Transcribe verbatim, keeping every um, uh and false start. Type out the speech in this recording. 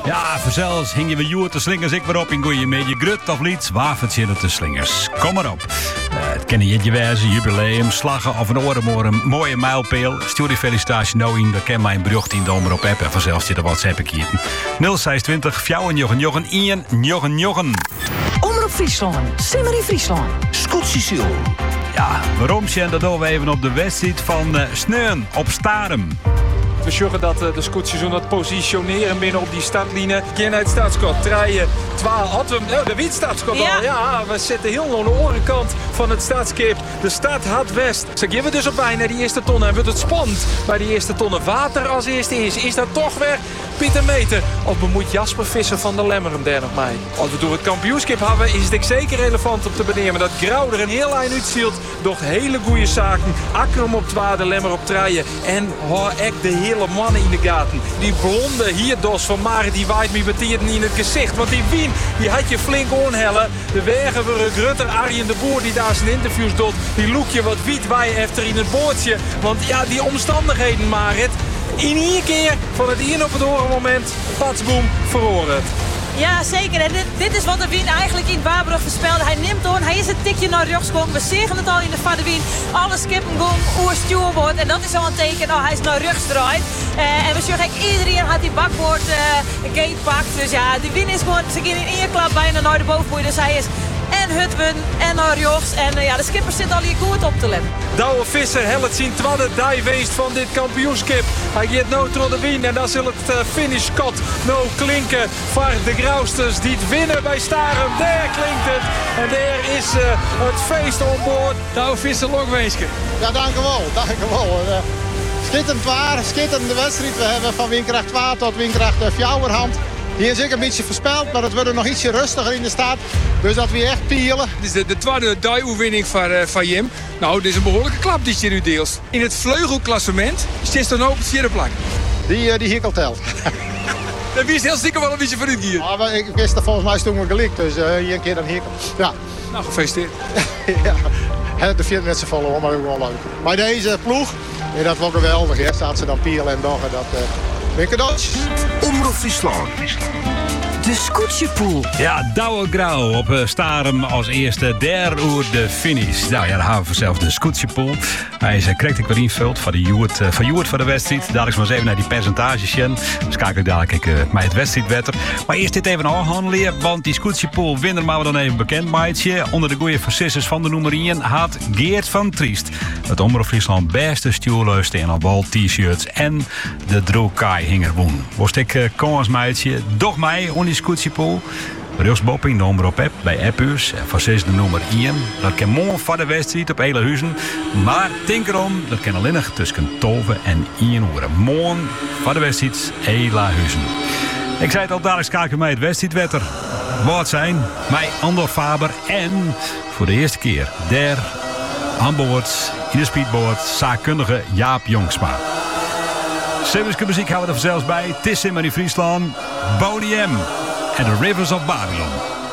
Ja, vanzelfs hing je weer joer de slingers ik weer op in goeie medie. Grut of lieds, wafelt je de slingers. Kom maar op. Uh, het kennen je wijze, jubileum, slaggen of een orenmoor, mooie mijlpeel. Stuur die felicitatie nou in, dan ken mij een bericht in de omroep op app en vanzelfs je de WhatsApp ik hier. nul zes twintig, fjouwen, jochen, jochen, ien, jochen, jochen. Omroep Friesland, Simmer in Friesland. Scootsie. Ja, waarom zijn dat doen we even op de wedstrijd van uh, Sneun op Starem. We zorgen dat uh, de scootsseizoen dat positioneren binnen op die startlijnen. Geen uit startschot, draaien, twaalf, hadden we, oh, de wiet startschot ja. al. Ja, we zitten heel aan de orenkant van het startskip. De start had west. Ze geven dus op bij naar die eerste ton en wordt het spannend. Bij die eerste tonnen water als eerste is. Is dat toch weer Pieter Meter? Of bemoeit Jasper Visser van de Lemmer hem daar nog mee? Als we door het kampioenschap hebben, is het zeker relevant om te benemen dat Grauw er een heel eind uitzielt. Doch hele goede zaken. Akkerum op twaalf, de Lemmer op draaien. En hoor ek de hele mannen in de gaten. Die blonde hierdos van Mare, die waait me meteen in het gezicht. Want die wien, die had je flink onhellen. De wegen waren Grutter, Arjen de Boer die daar zijn interviews doet. Die loekje wat wiet wij heeft er in het boordje. Want ja, die omstandigheden Marit. In één keer van het een op het andere moment, patsboom, verhoren het. Ja, zeker. En dit, dit is wat de wien eigenlijk in Waarbrug voorspelde. Hij neemt door, hij is een tikje naar rechts gekomen. We zeggen het al in de vader wien. Alle skippen gaan oer stuurboord. En dat is al een teken, oh, hij is naar rechts draait. Uh, en we zeggen, iedereen had die bakboord uh, gate pakt. Dus ja, de wien is gewoon, ze gaan in één klap bijna naar de bovenboei. Dus hij is en Hutwen en naar rechts. En uh, ja, de skippers zitten al hier goed op te letten. Douwe Visser, helpt zien tweede dijweest van dit kampioenschap. Hij gaat nou door de wien en dan zal het uh, finish cut nou klinken voor de Grausters die het winnen bij Starem. Daar klinkt het en daar is uh, het feest onboord. Douwe Visser, logweesje. Ja, dank u wel. Dank u wel. Uh, schitterend waar, schitterende wedstrijd. We hebben van windkracht twaalf tot windkracht Fjouwerhand. Hier is ik een beetje voorspeld, maar het wordt nog ietsje rustiger in de stad. Dus dat we echt pielen. Dit is de, de tweede die-oefening van, uh, van Jim. Nou, dit is een behoorlijke klap die je nu deelt. In het vleugelklassement zit er nou op het vierde plak. Die, uh, die hikkel telt. Dat wist heel stiekem wel een beetje van dit hier. Ja, ik wist er volgens mij toen we gelikt, dus uh, hier een keer dan hikkel. Ja. Nou, gefeliciteerd. ja, de vierde met z'n vallen, maar ook wel leuk. Maar deze ploeg, ja, dat was geweldig. Hè. Staat ze dan pielen en doggen, dat... Uh, Cadeautjes. Omroep Friesland. De Scootjepoel. Ja, Douwe Grauw op uh, Starem als eerste der oer de finish. Nou ja, dan gaan we vanzelf de Scootjepoel. Hij is uh, correct weer invuld van de Joert, uh, van Joert van de wedstrijd. Dadelijk maar eens even naar die percentages. Dus kijk ik dadelijk uh, met het wedstrijdwetter. Maar eerst dit even aanhandelen, want die Scootjepoel winnaar maar we dan even bekend maatje. Onder de goeie versissers van de nummerien had Geert van Triest. Het Omroep Friesland beste stuurleuste en al bal t-shirts en de Droekai hinger woen. Was ik uh, kans maatje, doch mij on die Scootjepoel. Rechtsboven in de omroep app bij Appuurs. Voor zes de nummer één. Dat kan morgen van de wedstrijd op Elehuizen. Maar denk erom, dat kan alleen nog tussen twaalf en één uur. Morgen van de wedstrijd Elehuizen. Ik zei het al, dadelijk schakel mij het wedstrijdwetter. Wat zijn mij Andor Faber en voor de eerste keer der aan boord in de speedboard zaakkundige Jaap Jongsma. Zeeuwse muziek houden we er zelfs bij. Het is Simmer in Friesland, Bodiem en The Rivers of Babylon.